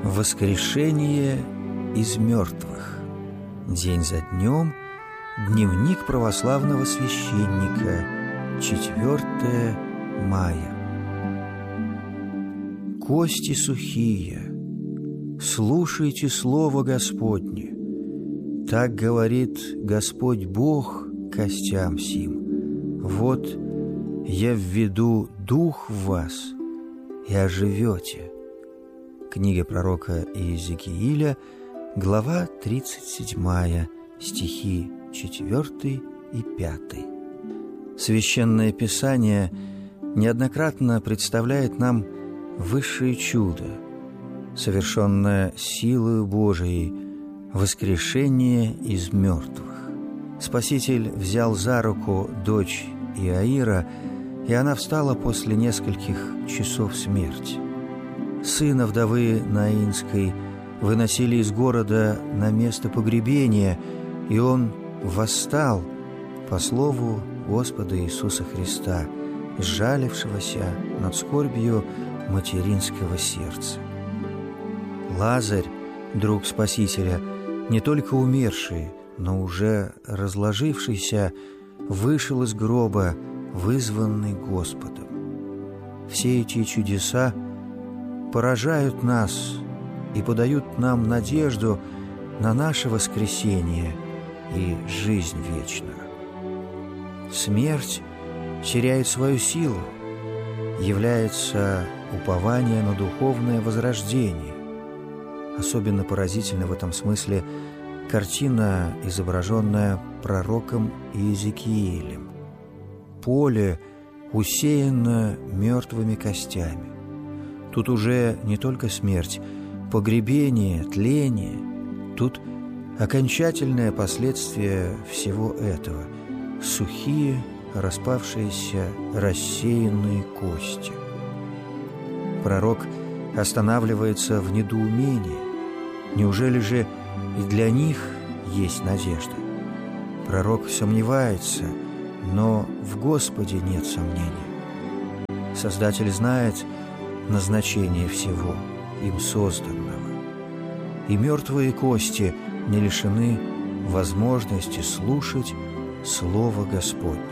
Воскрешение из мертвых. День за днем. Дневник православного священника. 4 мая. Кости сухие, слушайте слово Господне. Так говорит Господь Бог костям сим. Вот я введу дух в вас, и оживете. Книга пророка Иезекииля, глава 37, стихи 4 и 5. Священное Писание неоднократно представляет нам высшее чудо, совершенное силою Божией, воскрешение из мертвых. Спаситель взял за руку дочь Иаира, и она встала после нескольких часов смерти. Сына вдовы Наинской выносили из города на место погребения, и он восстал по слову Господа Иисуса Христа, сжалившегося над скорбью материнского сердца. Лазарь, друг Спасителя, не только умерший, но уже разложившийся, вышел из гроба, вызванный Господом. Все эти чудеса поражают нас и подают нам надежду на наше воскресение и жизнь вечную. Смерть теряет свою силу, является упование на духовное возрождение. Особенно поразительна в этом смысле картина, изображенная пророком Иезекиилем. Поле усеяно мертвыми костями. Тут уже не только смерть, погребение, тление. Тут окончательное последствие всего этого – сухие, распавшиеся, рассеянные кости. Пророк останавливается в недоумении. Неужели же и для них есть надежда? Пророк сомневается, но в Господе нет сомнения. Создатель знает назначение всего, им созданного. И мертвые кости не лишены возможности слушать Слово Господне.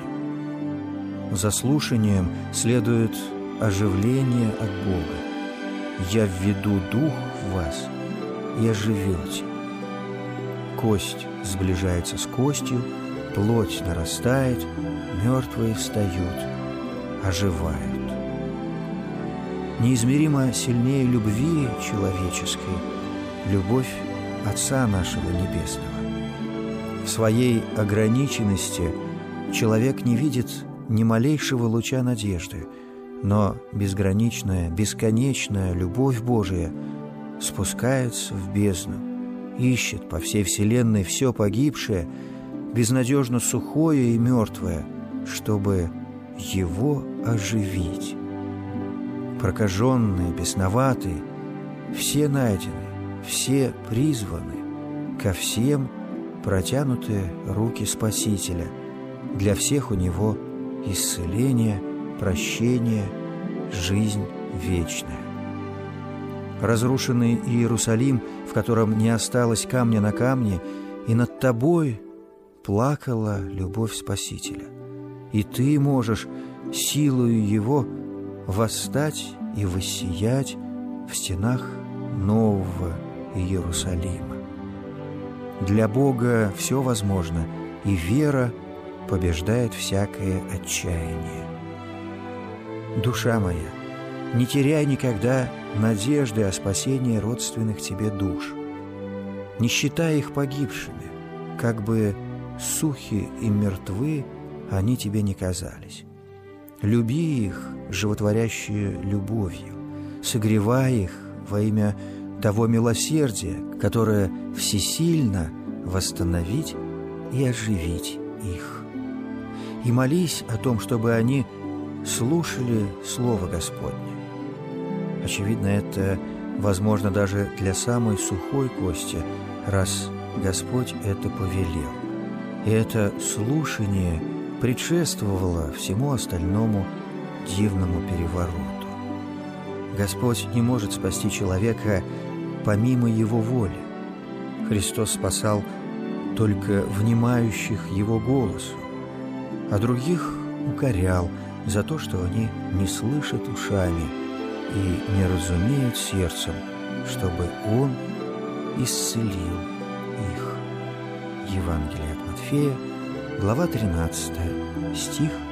За слушанием следует оживление от Бога. «Я введу дух в вас, и оживете». Кость сближается с костью, плоть нарастает, мертвые встают, оживают. Неизмеримо сильнее любви человеческой любовь Отца нашего Небесного. В своей ограниченности человек не видит ни малейшего луча надежды, но безграничная, бесконечная любовь Божия спускается в бездну, ищет по всей вселенной все погибшее, безнадежно сухое и мертвое, чтобы его оживить. Прокаженные, бесноватые, все найдены, все призваны, ко всем протянуты руки Спасителя, для всех у него исцеление, прощение, жизнь вечная. Разрушенный Иерусалим, в котором не осталось камня на камне, и над тобой плакала любовь Спасителя. И ты можешь силою его восстать и воссиять в стенах нового Иерусалима. Для Бога все возможно, и вера побеждает всякое отчаяние. Душа моя, не теряй никогда надежды о спасении родственных тебе душ. Не считай их погибшими, как бы сухи и мертвы они тебе не казались. Люби их животворящей любовью, согревай их во имя того милосердия, которое всесильно восстановить и оживить их. И молись о том, чтобы они слушали Слово Господне. Очевидно, это возможно даже для самой сухой кости, раз Господь это повелел. И это слушание предшествовало всему остальному дивному перевороту. Господь не может спасти человека, помимо Его воли. Христос спасал только внимающих Его голосу, а других укорял за то, что они не слышат ушами и не разумеют сердцем, чтобы Он исцелил их. Евангелие от Матфея, глава 13, стих